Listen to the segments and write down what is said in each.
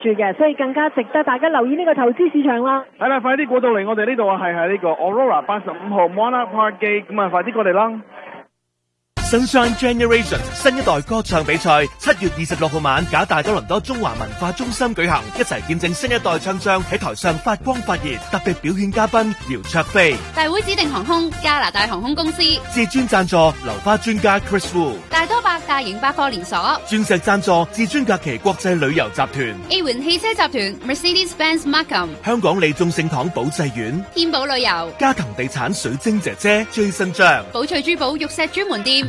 住嘅，所以更加值得大家留意呢個投資市場啦。 係啦，快啲過到嚟我哋呢度啊，係喺呢個 Aurora 85號 Monarch Park Gate，咁啊，快啲過嚟啦！ Sunshine Generation 新一代歌唱比賽7月26號晚，假大多倫多中華文化中心舉行，一齊見證新一代唱將喺台上發光發熱。特別表演嘉賓姚焯菲， 大會指定航空加拿大航空公司， 至尊贊助流花專家 Chris Wu， 大多百大型百貨連鎖， 鑽石贊助至尊假期國際旅遊集團， A 環汽車集團 Mercedes-Benz Markham， 香港利眾聖堂保濟苑， 天寶旅遊， 嘉騰地產水晶姐姐 Jason 張， 寶翠珠寶玉石專門店。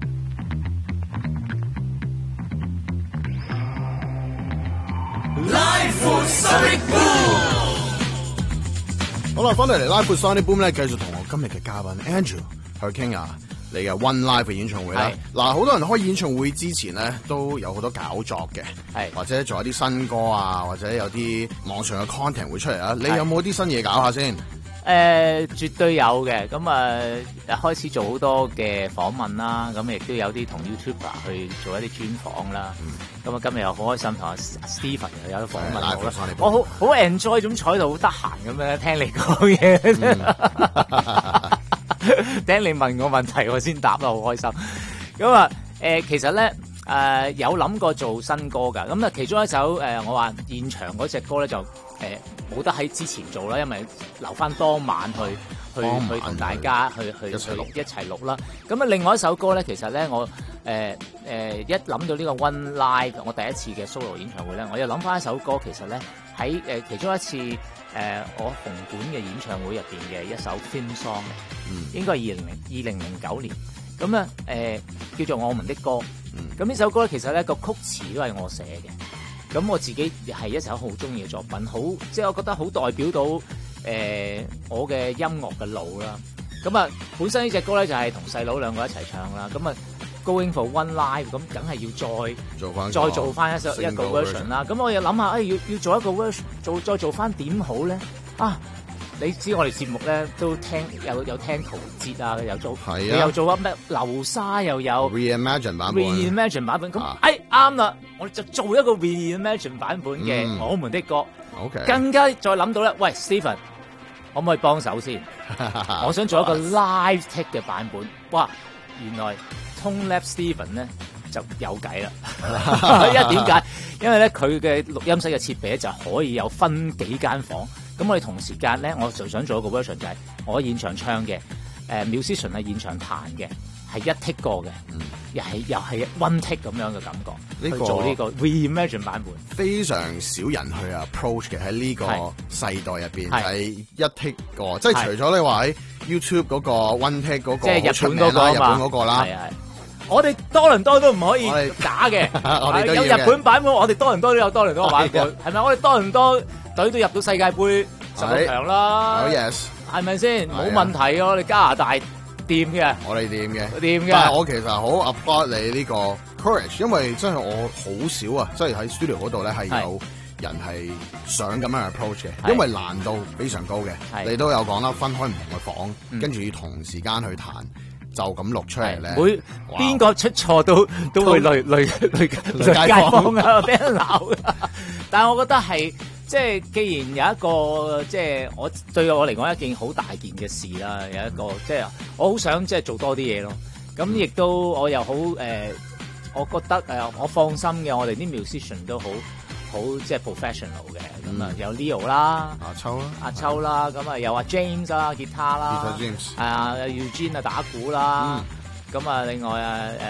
好啦，翻嚟Live with Sonic Boom 咧，繼續同我今日嘅嘉賓 Andrew 去傾下你嘅 One Live 嘅演唱會啦。嗱，好多人開演唱會之前咧，都有好多搞作嘅，或者做一啲新歌啊，或者有啲網上嘅 content 會出嚟啊。你有冇啲新嘢搞下先？ 絕對有嘅。咁開始做好多嘅訪問啦，咁亦都有啲同 YouTuber 去做一啲專訪啦。咁今日又好開心同阿 Stephen 又有啲訪問到啦。我好 enjoy 咁坐喺度好得閒咁樣聽你講嘢，聽你問我問題我先答得好開心。咁其實咧有諗過做新歌㗎。咁其中一首我話現場嗰隻歌咧就冇得喺之前做啦，因為留翻當晚去同大家去一齊錄啦。咁另外一首歌咧，其實咧我一諗到呢個 One Live 我第一次嘅 solo 演唱會咧，我又諗翻一首歌，其實咧喺其中一次我紅館嘅演唱會入邊嘅一首 theme song 應該係2009年。咁咧叫做我們的歌。咁呢首歌咧，其實咧個曲詞都係我寫嘅。咁我自己係一首好中意嘅作品，好即係我覺得好代表到我嘅音樂嘅路啦。咁本身呢隻歌咧就係同細佬兩個一齊唱啦。咁Going for One Live， 咁梗係要再做翻一個 version 啦。咁我又諗下，要做一個 version， 再做翻點好咧？你知我哋節目咧都有聽陶喆啊，又做咩流沙又有 Reimagine 版本， 咁啱啦，我哋就做一個 Reimagine 版本嘅我們的歌。 OK， 更加再諗到咧，喂 Stephen， 可唔可以幫手先？我想做一個 live take 嘅版本。哇，原來 ToneLab Stephen 咧就有計啦。點解？因為咧佢嘅錄音室嘅設備咧就可以有分幾間房。咁我哋同時間咧，我就想做一個 version， 就係我現場唱嘅，musician 係現場彈嘅，係一 take 過嘅，又係 one take 咁樣嘅感覺。去做呢個 reimagine 版本， 非常少人去approach 嘅喺呢個世代入邊，係一 take 過，即係除咗你話喺 YouTube 嗰個 one take 嗰個， 即係日本嗰個日本嗰個啦。 我哋多倫多都唔可以假嘅， 我哋有日本版本，我哋多倫多都有多倫多版本，係咪？我哋多倫多隊都入到世界盃16強啦，係咪先？冇問題嘅，我哋加拿大掂嘅， 我哋掂嘅。 但係我其實好 applaud 你呢個 courage， 因為真係我好少啊，即係喺 studio 嗰度咧係有人係想咁樣 approach 嘅，因為難度非常高嘅。你都有講啦，分開唔同嘅房，跟住要同時間去彈。就咁錄出嚟咧， 每邊個出錯都會累街坊啊，俾人鬧。但係我覺得係即係，既然有一個即係對我嚟講一件好大件嘅事啦，有一個即係我好想即係做多啲嘢咯。咁亦都我又好我覺得我放心嘅，我哋啲 musician 都好即係 professional 嘅。咁有 Leo 啦，阿秋啦，咁有阿 James 啦，吉他啦，Eugene 啊打鼓啦，咁另外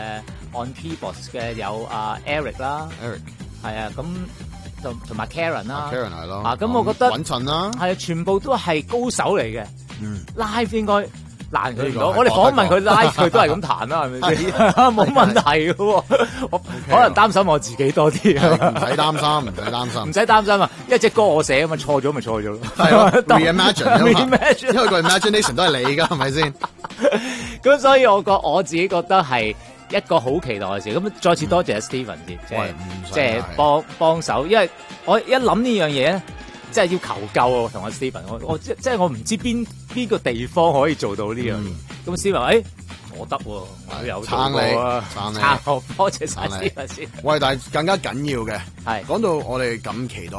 on keyboards 嘅有Eric 啦，係啊，咁同埋 Karen 啦 ，Karen 係咯， 咁我覺得穩陣啦， 係啊，全部都係高手嚟嘅，live 應該難佢唔到，我哋訪問佢 live 佢都係咁彈啦，係咪先？冇問題嘅喎，我可能擔心我自己多啲， 唔使擔心， 唔使擔心啊！因為隻歌我寫啊嘛，錯咗咪錯咗咯。 係咯 ，reimagine， 因為個 imagination 都係你㗎，係咪先？ 咁所以我自己覺得係一個好期待嘅事。咁再次多謝 Stephen 先，即係幫手，因為我一諗呢樣嘢咧。即係要求救啊！同阿 Stephen，我即係我唔知邊個地方可以做到呢樣嘢。咁 Stephen， 我得喎，我有做撐你過啊， 撐你撐我，多謝晒撐你先。 喂，但係更加緊要嘅係講到我哋咁期待